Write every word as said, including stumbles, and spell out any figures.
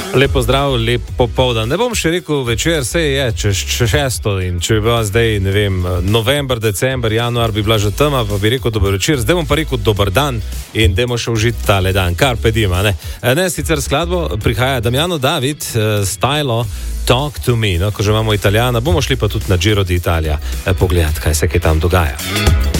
Lepo zdrav, lep popoldan. Ne bom še rekel večer, se je, če šesto in če bi bila zdaj, ne vem, november, december, januar bi bila že tema, pa bi rekel dober večer. Zdaj bom pa rekel dober dan in dajmo še užiti tale dan. Carpe diem, ne? Ne, sicer skladbo prihaja Damiano David, uh, Stylo, Talk to me. No, ko že imamo Italijana, bomo šli pa tudi na Giro d'Italia pogledati, kaj se kaj tam dogaja.